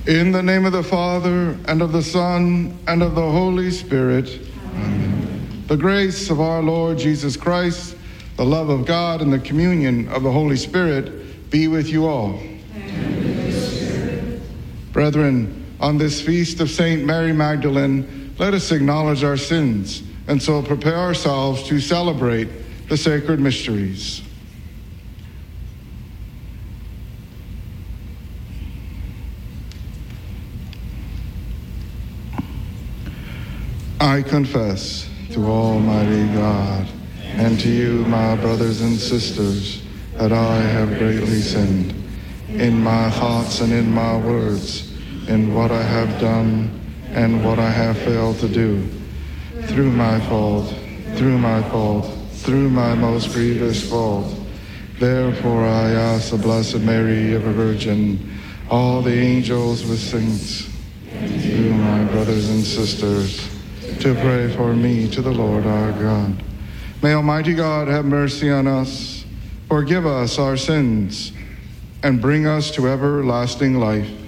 In the name of the Father, and of the Son, and of the Holy Spirit. Amen. The grace of our Lord Jesus Christ, the love of God, and the communion of the Holy Spirit be with you all. And with your spirit. Brethren, on this feast of Saint Mary Magdalene, let us acknowledge our sins, and so prepare ourselves to celebrate the sacred mysteries. I confess to Almighty God and to you, my brothers and sisters, that I have greatly sinned in my thoughts and in my words, in what I have done and what I have failed to do, through my fault, through my most grievous fault. Therefore I ask the Blessed Mary, ever Virgin, all the angels with saints, you, my brothers and sisters, to pray for me to the Lord our God. May Almighty God have mercy on us, forgive us our sins, and bring us to everlasting life.